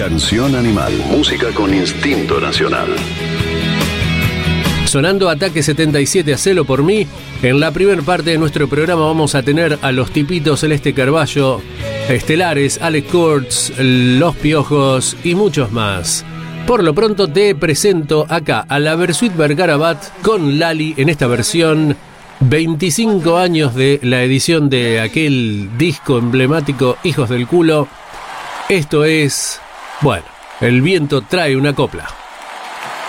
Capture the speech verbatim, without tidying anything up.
Canción Animal, música con instinto nacional. Sonando Ataque setenta y siete, Hacelo por mí. En la primera parte de nuestro programa vamos a tener a los tipitos Celeste Carballo, Estelares, Alex Kurtz, Los Piojos y muchos más. Por lo pronto te presento acá a la Versuit Vergarabat con Lali en esta versión veinticinco años de la edición de aquel disco emblemático Hijos del Culo. Esto es, bueno, El viento trae una copla.